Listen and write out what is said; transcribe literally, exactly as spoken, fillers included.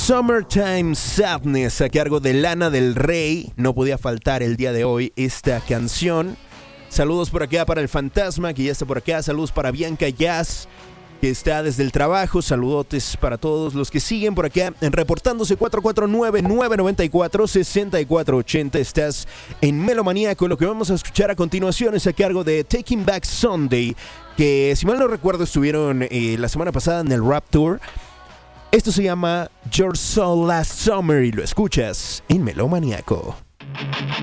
Summertime Sadness a cargo de Lana del Rey. No podía faltar el día de hoy esta canción. Saludos por acá para el Fantasma, que ya está por acá. Saludos para Bianca Jazz, que está desde el trabajo. Saludotes para todos los que siguen por acá en reportándose. Cuatro cuatro nueve, nueve nueve cuatro, seis cuatro ocho cero. Estás en Melomaníaco. Lo que vamos a escuchar a continuación es a cargo de Taking Back Sunday, que si mal no recuerdo estuvieron eh, la semana pasada en el Rap Tour. Esto se llama Your Soul Last Summer y lo escuchas en Melomaníaco.